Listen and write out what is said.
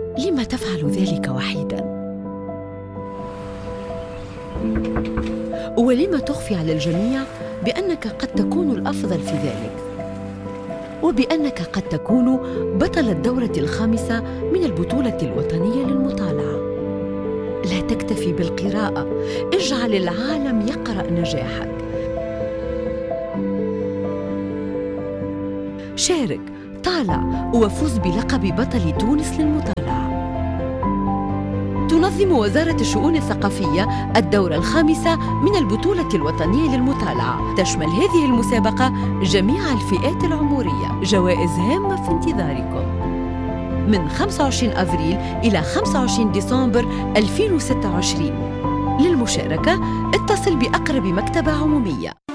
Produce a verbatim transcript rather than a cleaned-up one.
لم تفعل ذلك وحيداً؟ ولم تخفي على الجميع بأنك قد تكون الأفضل في ذلك، وبأنك قد تكون بطل الدورة الخامسة من البطولة الوطنية للمطالعة؟ لا تكتفي بالقراءة، اجعل العالم يقرأ نجاحك. شارك، طالع، وفوز بلقب بطل تونس للمطالعة. تنظم وزارة الشؤون الثقافية الدورة الخامسة من البطولة الوطنية للمطالعة. تشمل هذه المسابقة جميع الفئات العمرية. جوائز هامة في انتظاركم من خمسة وعشرين أفريل إلى خمسة وعشرين ديسمبر ألفين وستة وعشرين. للمشاركة اتصل بأقرب مكتبة عمومية.